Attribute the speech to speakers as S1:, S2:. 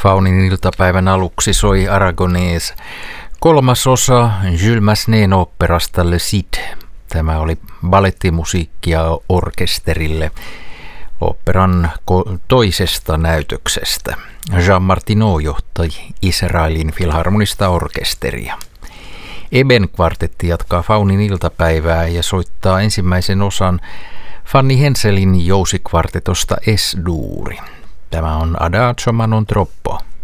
S1: Faunin iltapäivän aluksi soi Aragonese kolmas osa Jules Massenet oopperasta Le Cid. Tämä oli ballettimusiikkia orkesterille oopperan toisesta näytöksestä. Jean Martineau johti Israelin filharmonista orkesteria. Eben kvartetti jatkaa Faunin iltapäivää ja soittaa ensimmäisen osan Fanny Henselin jousikvartetosta Es-duuri. Tämä on Adagio ma non troppo.